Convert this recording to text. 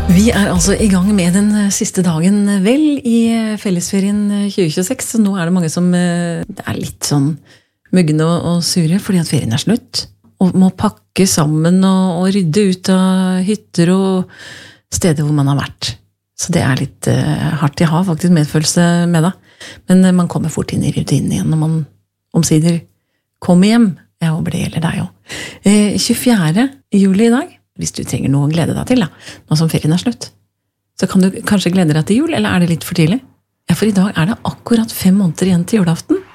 Vi altså I gang med den siste dagen vel I fellesferien 2026, så nå det mange som det litt sånn mugne og sure, fordi at ferien slutt, og må pakke sammen og rydde ut av hytter og steder hvor man har vært. Så det litt hardt I ha, faktisk medfølelse med det. Men man kommer fort inn I rutinen igjen når man omsider kommer hjem. Jeg håper det gjelder deg også. 24. juli I dag, hvis du trenger noe å glede deg til, da, nå som ferien slutt, så kan du kanskje glede deg til jul, eller det litt for tidlig? Ja, for I dag det akkurat 5 måneder igjen til julaften.